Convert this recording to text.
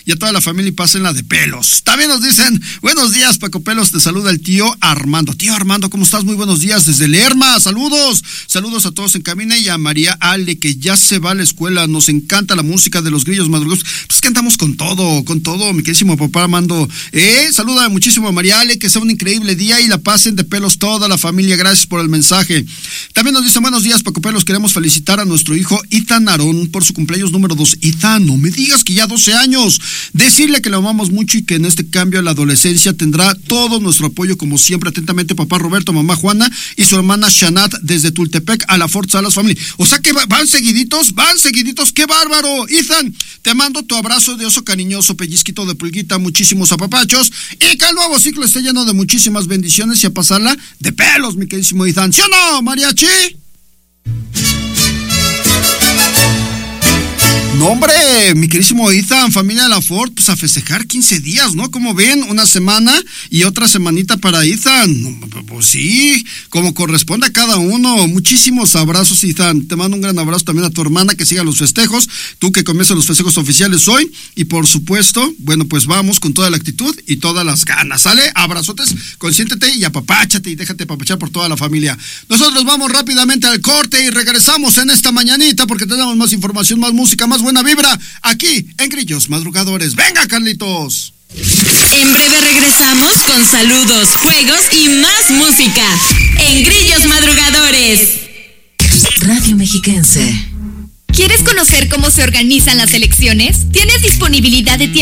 y a toda la familia y pásenla de pelos. También nos dicen, buenos días, Paco Pelos, te saluda el tío Armando. Tío Armando, ¿cómo estás? Muy buenos días desde Lerma, saludos a todos en cabina y a María Ale, que ya se va a la escuela. Nos encanta la música de los Grillos Madrugados. Pues cantamos con todo, mi queridísimo papá Armando. Saluda muchísimo a María Ale, que sea un increíble día y la pasen de pelos toda la familia. Gracias por el mensaje. También nos dicen, buenos días, Paco Pelos, queremos felicitar a nuestro hijo Ethan Aarón por su cumpleaños número 2. Ethan, no me digas que ya 12 años. Decirle que lo amamos mucho y que en este cambio a la adolescencia tendrá todo nuestro apoyo, como siempre. Atentamente, papá Roberto, mamá Juana y su hermana Shanat desde Tultepec a la Fort Salas Family. O sea que van seguiditos, ¡qué bárbaro! Ethan, te mando tu abrazo de oso cariñoso, pellizquito de pulguita, muchísimos apapachos y que el nuevo ciclo esté lleno de muchísimas bendiciones y a pasarla de pelos, mi queridísimo Ethan. ¿Sí o no, mariachi? No, hombre, mi queridísimo Ethan, familia de la Ford, pues a festejar 15 días, ¿no? Como ven, una semana y otra semanita para Ethan. Pues sí, como corresponde a cada uno. Muchísimos abrazos, Ethan. Te mando un gran abrazo también a tu hermana, que siga los festejos. Tú que comienzas los festejos oficiales hoy. Y por supuesto, bueno, pues vamos con toda la actitud y todas las ganas, ¿sale? Abrazotes, consiéntete y apapáchate y déjate apapachar por toda la familia. Nosotros vamos rápidamente al corte y regresamos en esta mañanita porque tenemos más información, más música, más buena vibra aquí en Grillos Madrugadores. ¡Venga, Carlitos! En breve regresamos con saludos, juegos y más música en Grillos Madrugadores. Radio Mexiquense. ¿Quieres conocer cómo se organizan las elecciones? ¿Tienes disponibilidad de tiempo